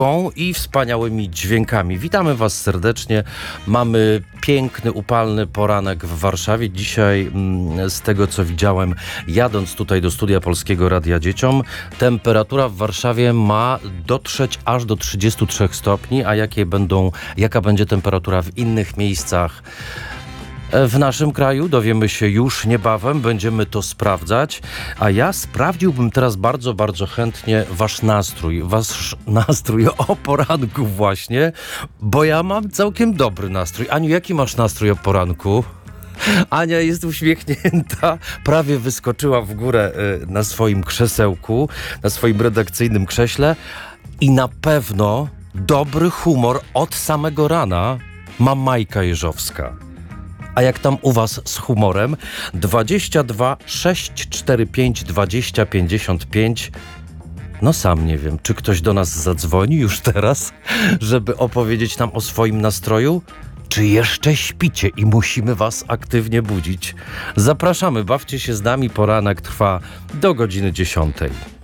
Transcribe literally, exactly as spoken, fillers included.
i wspaniałymi dźwiękami. Witamy Was serdecznie. Mamy piękny, upalny poranek w Warszawie. Dzisiaj, z tego co widziałem, jadąc tutaj do Studia Polskiego Radia Dzieciom, temperatura w Warszawie ma dotrzeć aż do trzydziestu trzech stopni, a jakie będą, jaka będzie temperatura w innych miejscach w naszym kraju, dowiemy się już niebawem, będziemy to sprawdzać, a ja sprawdziłbym teraz bardzo, bardzo chętnie wasz nastrój, wasz nastrój o poranku właśnie, bo ja mam całkiem dobry nastrój. Aniu, jaki masz nastrój o poranku? Ania jest uśmiechnięta, prawie wyskoczyła w górę na swoim krzesełku, na swoim redakcyjnym krześle i na pewno dobry humor od samego rana ma Majka Jeżowska. A jak tam u was z humorem? dwadzieścia dwa sześć cztery pięć dwadzieścia pięćdziesiąt pięć. No sam nie wiem, czy ktoś do nas zadzwoni już teraz, żeby opowiedzieć nam o swoim nastroju? Czy jeszcze śpicie i musimy was aktywnie budzić? Zapraszamy, bawcie się z nami, poranek trwa do godziny dziesiątej.